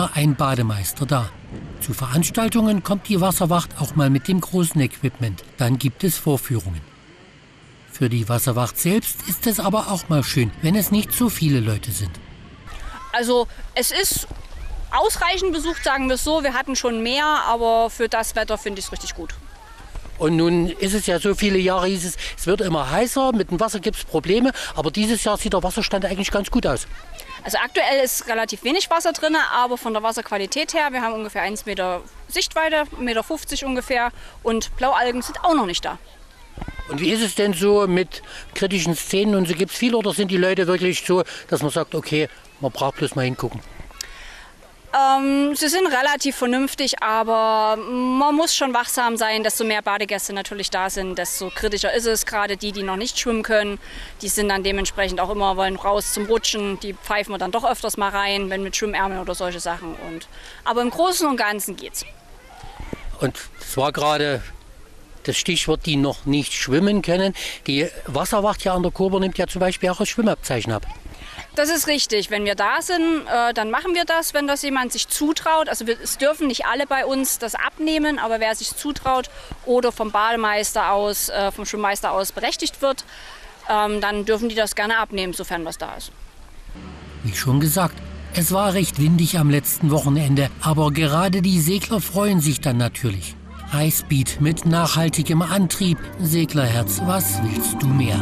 immer ein Bademeister da. Zu Veranstaltungen kommt die Wasserwacht auch mal mit dem großen Equipment. Dann gibt es Vorführungen. Für die Wasserwacht selbst ist es aber auch mal schön, wenn es nicht so viele Leute sind. Also es ist ausreichend besucht, sagen wir es so. Wir hatten schon mehr, aber für das Wetter finde ich es richtig gut. Und nun ist es ja so viele Jahre, hieß es, es wird immer heißer, mit dem Wasser gibt es Probleme. Aber dieses Jahr sieht der Wasserstand eigentlich ganz gut aus. Also aktuell ist relativ wenig Wasser drin, aber von der Wasserqualität her, wir haben ungefähr 1 Meter Sichtweite, 1,50 Meter ungefähr und Blaualgen sind auch noch nicht da. Und wie ist es denn so mit kritischen Szenen und so, gibt es viele oder sind die Leute wirklich so, dass man sagt, okay, man braucht bloß mal hingucken? Sie sind relativ vernünftig, aber man muss schon wachsam sein. Desto mehr Badegäste natürlich da sind, desto kritischer ist es. Gerade die noch nicht schwimmen können, die sind dann dementsprechend auch immer, wollen raus zum Rutschen. Die pfeifen wir dann doch öfters mal rein, wenn mit Schwimmärmeln oder solche Sachen. Aber im Großen und Ganzen geht's. Und es war gerade das Stichwort, die noch nicht schwimmen können. Die Wasserwacht hier an der Kober nimmt ja zum Beispiel auch das Schwimmabzeichen ab. Das ist richtig. Wenn wir da sind, dann machen wir das, wenn das jemand sich zutraut. Also es dürfen nicht alle bei uns das abnehmen, aber wer sich zutraut oder vom Bademeister aus, vom Schwimmmeister aus berechtigt wird, dann dürfen die das gerne abnehmen, sofern was da ist. Wie schon gesagt, es war recht windig am letzten Wochenende, aber gerade die Segler freuen sich dann natürlich. Highspeed mit nachhaltigem Antrieb. Seglerherz, was willst du mehr?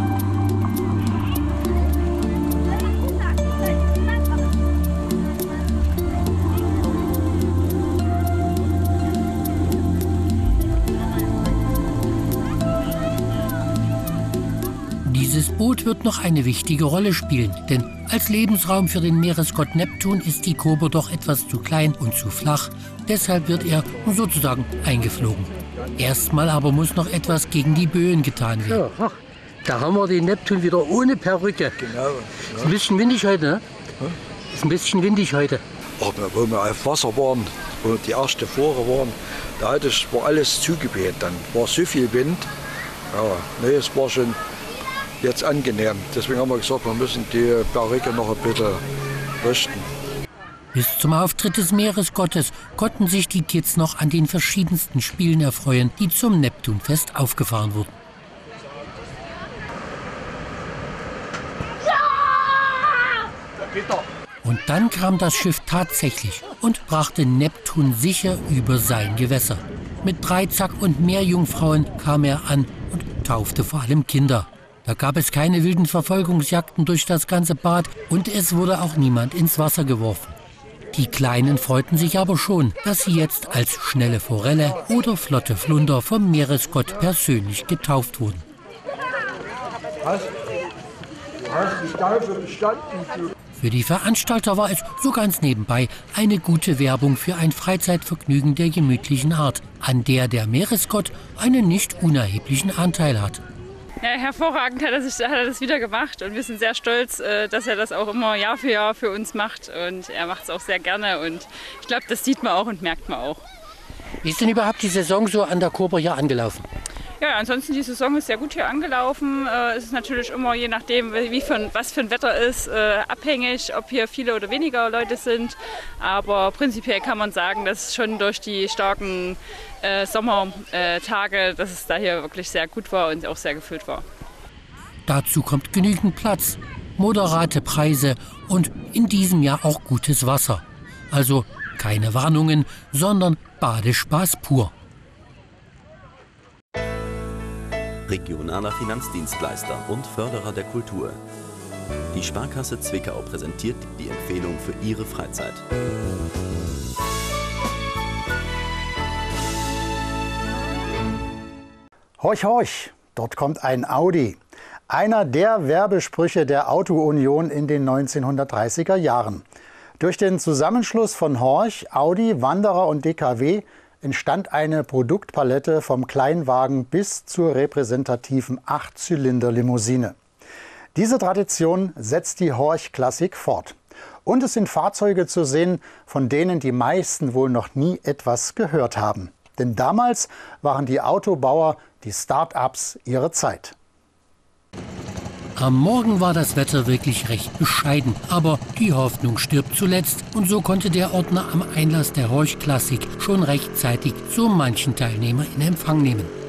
Dieses Boot wird noch eine wichtige Rolle spielen, denn als Lebensraum für den Meeresgott Neptun ist die Kober doch etwas zu klein und zu flach. Deshalb wird er sozusagen eingeflogen. Erstmal aber muss noch etwas gegen die Böen getan werden. Ja, da haben wir den Neptun wieder ohne Perücke. Genau. Ist ein bisschen windig heute, ne? Ist ein bisschen windig heute. Aber wo wir auf Wasser waren, wo die erste Fahrer waren, da war alles zugeweht. Dann war so viel Wind. Ja, nee, es war schon jetzt angenehm. Deswegen haben wir gesagt, wir müssen die Perücke noch ein bisschen richten. Bis zum Auftritt des Meeresgottes konnten sich die Kids noch an den verschiedensten Spielen erfreuen, die zum Neptunfest aufgefahren wurden. Und dann kam das Schiff tatsächlich und brachte Neptun sicher über sein Gewässer. Mit Dreizack und Meerjungfrauen kam er an und taufte vor allem Kinder. Da gab es keine wilden Verfolgungsjagden durch das ganze Bad und es wurde auch niemand ins Wasser geworfen. Die Kleinen freuten sich aber schon, dass sie jetzt als schnelle Forelle oder flotte Flunder vom Meeresgott persönlich getauft wurden. Für die Veranstalter war es so ganz nebenbei eine gute Werbung für ein Freizeitvergnügen der gemütlichen Art, an der der Meeresgott einen nicht unerheblichen Anteil hat. Ja, hervorragend hat er das wieder gemacht und wir sind sehr stolz, dass er das auch immer Jahr für Jahr für uns macht und er macht es auch sehr gerne und ich glaube, das sieht man auch und merkt man auch. Wie ist denn überhaupt die Saison so an der Kober hier angelaufen? Ja, ansonsten die Saison ist sehr gut hier angelaufen. Es ist natürlich immer, je nachdem, was für ein Wetter ist, abhängig, ob hier viele oder weniger Leute sind. Aber prinzipiell kann man sagen, dass schon durch die starken Sommertage, dass es da hier wirklich sehr gut war und auch sehr gefüllt war. Dazu kommt genügend Platz, moderate Preise und in diesem Jahr auch gutes Wasser. Also keine Warnungen, sondern Badespaß pur. Regionaler Finanzdienstleister und Förderer der Kultur. Die Sparkasse Zwickau präsentiert die Empfehlung für Ihre Freizeit. Horch, horch, dort kommt ein Audi. Einer der Werbesprüche der Auto-Union in den 1930er Jahren. Durch den Zusammenschluss von Horch, Audi, Wanderer und DKW entstand eine Produktpalette vom Kleinwagen bis zur repräsentativen 8-Zylinder-Limousine. Diese Tradition setzt die Horch-Klassik fort. Und es sind Fahrzeuge zu sehen, von denen die meisten wohl noch nie etwas gehört haben. Denn damals waren die Autobauer die Start-ups ihrer Zeit. Am Morgen war das Wetter wirklich recht bescheiden, aber die Hoffnung stirbt zuletzt und so konnte der Ordner am Einlass der Horch Klassik schon rechtzeitig so manchen Teilnehmer in Empfang nehmen.